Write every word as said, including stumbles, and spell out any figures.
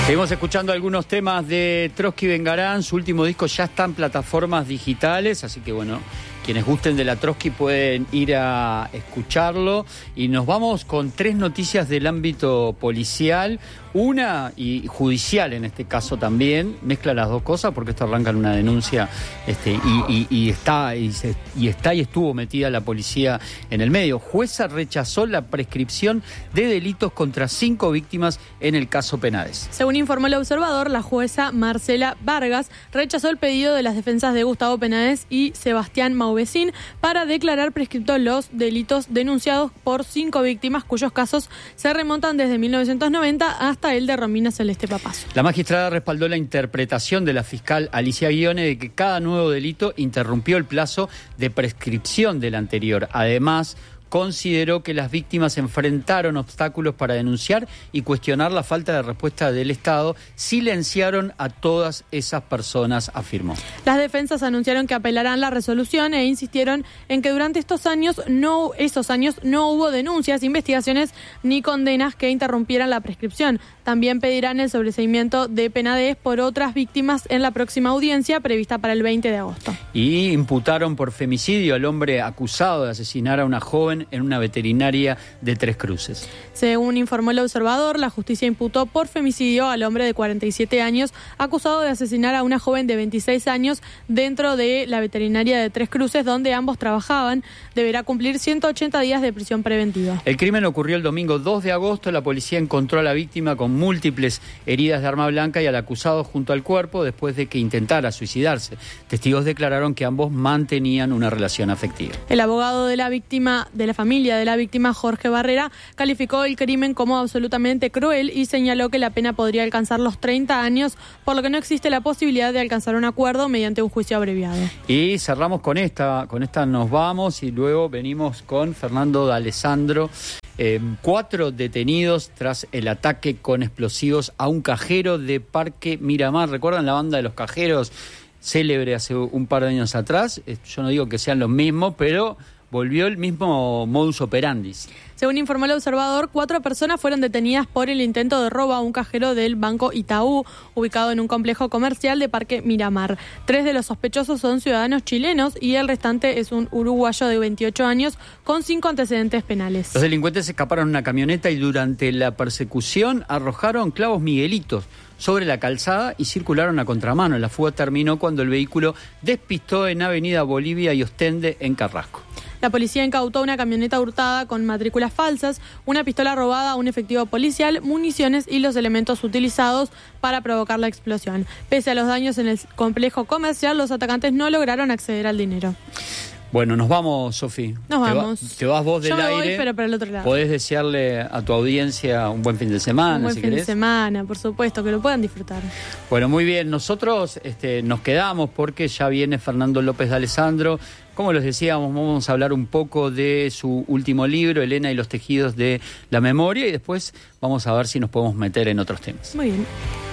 Seguimos escuchando algunos temas de Trotsky Vengarán. Su último disco ya está en plataformas digitales, así que bueno, quienes gusten de la Trotsky pueden ir a escucharlo. Y nos vamos con tres noticias del ámbito policial, una y judicial en este caso también. Mezcla las dos cosas porque esto arranca en una denuncia este, y, y, y, está, y, se, y está y estuvo metida la policía en el medio. Jueza rechazó la prescripción de delitos contra cinco víctimas en el caso Penades. Según informó El Observador, la jueza Marcela Vargas rechazó el pedido de las defensas de Gustavo Penades y Sebastián Mauvecín para declarar prescriptos los delitos denunciados por cinco víctimas cuyos casos se remontan desde mil novecientos noventa hasta el de Romina Celeste Papazo. La magistrada respaldó la interpretación de la fiscal Alicia Guione de que cada nuevo delito interrumpió el plazo de prescripción del anterior. Además, consideró que las víctimas enfrentaron obstáculos para denunciar y cuestionar la falta de respuesta del Estado. Silenciaron a todas esas personas, afirmó. Las defensas anunciaron que apelarán la resolución e insistieron en que durante estos años no, esos años no hubo denuncias, investigaciones ni condenas que interrumpieran la prescripción. También pedirán el sobreseimiento de Penades por otras víctimas en la próxima audiencia prevista para el veinte de agosto. Y imputaron por femicidio al hombre acusado de asesinar a una joven en una veterinaria de Tres Cruces. Según informó El Observador, la justicia imputó por femicidio al hombre de cuarenta y siete años acusado de asesinar a una joven de veintiséis años dentro de la veterinaria de Tres Cruces, donde ambos trabajaban. Deberá cumplir ciento ochenta días de prisión preventiva. El crimen ocurrió el domingo dos de agosto. La policía encontró a la víctima con múltiples heridas de arma blanca y al acusado junto al cuerpo después de que intentara suicidarse. Testigos declararon que ambos mantenían una relación afectiva. El abogado de la víctima de la familia de la víctima, Jorge Barrera, calificó el crimen como absolutamente cruel y señaló que la pena podría alcanzar los treinta años, por lo que no existe la posibilidad de alcanzar un acuerdo mediante un juicio abreviado. Y cerramos con esta, con esta nos vamos y luego venimos con Fernando D'Alessandro. Eh, cuatro detenidos tras el ataque con explosivos a un cajero de Parque Miramar. ¿Recuerdan la banda de los cajeros célebre hace un par de años atrás? Yo no digo que sean los mismos, pero volvió el mismo modus operandi. Según informó El Observador, cuatro personas fueron detenidas por el intento de robo a un cajero del Banco Itaú, ubicado en un complejo comercial de Parque Miramar. Tres de los sospechosos son ciudadanos chilenos y el restante es un uruguayo de veintiocho años con cinco antecedentes penales. Los delincuentes escaparon en una camioneta y durante la persecución arrojaron clavos miguelitos sobre la calzada y circularon a contramano. La fuga terminó cuando el vehículo despistó en Avenida Bolivia y Ostende en Carrasco. La policía incautó una camioneta hurtada con matrículas falsas, una pistola robada, un efectivo policial, municiones y los elementos utilizados para provocar la explosión. Pese a los daños en el complejo comercial, los atacantes no lograron acceder al dinero. Bueno, nos vamos, Sofi. Nos te vamos. Va, te vas vos del Yo me aire. voy, pero para el otro lado. Podés desearle a tu audiencia un buen fin de semana, Un buen si fin querés. de semana, por supuesto, que lo puedan disfrutar. Bueno, muy bien. Nosotros este, nos quedamos porque ya viene Fernando López D'Alessandro. Como les decíamos, vamos a hablar un poco de su último libro, Elena y los tejidos de la memoria, y después vamos a ver si nos podemos meter en otros temas. Muy bien.